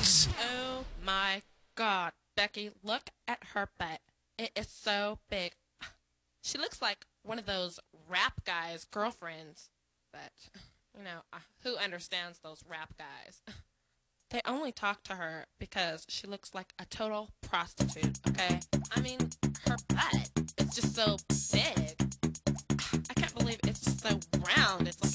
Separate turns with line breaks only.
Oh my god, Becky, look at her butt. It is so big. She looks like one of those rap guys' girlfriends. But, who understands those rap guys? They only talk to her because she looks like a total prostitute, okay? I mean, her butt is just so big. I can't believe it's just so round. It's like